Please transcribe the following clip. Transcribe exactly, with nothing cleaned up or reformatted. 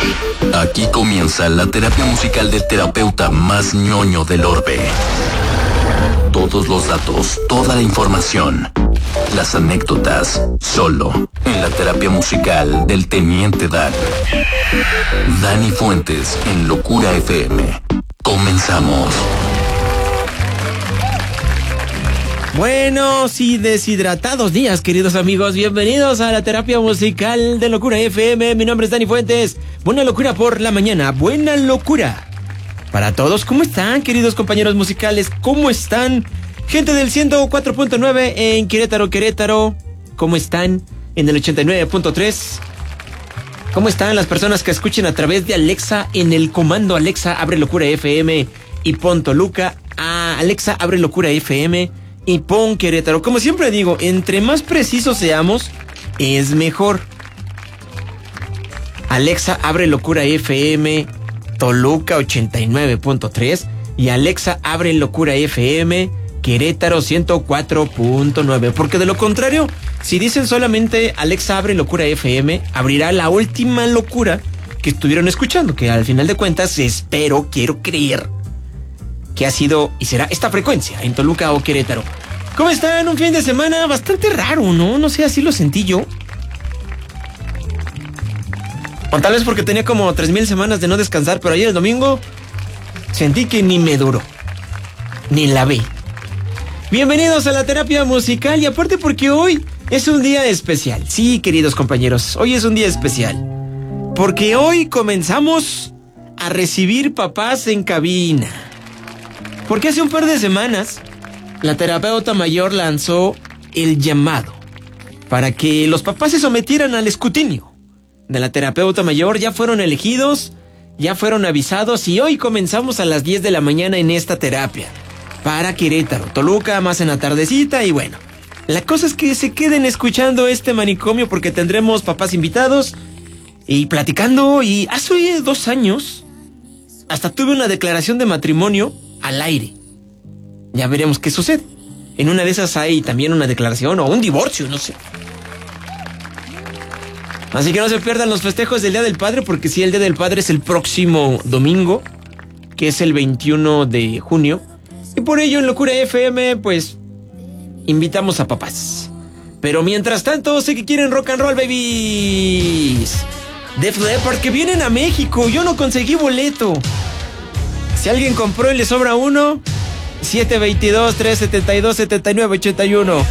Aquí comienza la terapia musical del terapeuta más ñoño del orbe. Todos los datos, toda la información, las anécdotas, solo en la terapia musical del Teniente Dan. Dani Fuentes en Locura F M. Comenzamos. Buenos y deshidratados días, queridos amigos. Bienvenidos a la terapia musical de Locura F M. Mi nombre es Dani Fuentes. Buena locura por la mañana. Buena locura para todos. ¿Cómo están, queridos compañeros musicales? ¿Cómo están? Gente del ciento cuatro punto nueve en Querétaro, Querétaro. ¿Cómo están? En el ochenta y nueve punto tres. ¿Cómo están las personas que escuchen a través de Alexa en el comando Alexa abre Locura F M y pon Toluca? Ah, Alexa abre Locura F M y pon Querétaro. Como siempre digo, entre más precisos seamos, es mejor. Alexa abre Locura F M Toluca ochenta y nueve punto tres y Alexa abre Locura F M Querétaro ciento cuatro punto nueve. Porque de lo contrario, si dicen solamente Alexa abre Locura F M, abrirá la última locura que estuvieron escuchando, que al final de cuentas espero, quiero creer que ha sido y será esta frecuencia en Toluca o Querétaro. ¿Cómo están? Un fin de semana bastante raro, ¿no? No sé, así lo sentí yo. O tal vez porque tenía como tres mil semanas de no descansar, pero ayer el domingo sentí que ni me duró, ni la vi. Bienvenidos a la terapia musical y aparte porque hoy es un día especial. Sí, queridos compañeros, hoy es un día especial. Porque hoy comenzamos a recibir papás en cabina. Porque hace un par de semanas la terapeuta mayor lanzó el llamado para que los papás se sometieran al escrutinio de la terapeuta mayor. Ya fueron elegidos, ya fueron avisados y hoy comenzamos a las diez de la mañana en esta terapia para Querétaro, Toluca más en la tardecita. Y bueno, la cosa es que se queden escuchando este manicomio porque tendremos papás invitados y platicando. Y hace dos años hasta tuve una declaración de matrimonio al aire. Ya veremos qué sucede. En una de esas hay también una declaración o un divorcio, no sé. Así que no se pierdan los festejos del Día del Padre, porque sí, el Día del Padre es el próximo domingo, que es el veintiuno de junio. Y por ello en Locura F M, pues, invitamos a papás. Pero mientras tanto, sé que quieren rock and roll, babies. Def Leppard, que vienen a México. Yo no conseguí boleto. Si alguien compró y le sobra uno, siete dos dos, tres siete dos, siete nueve ocho uno.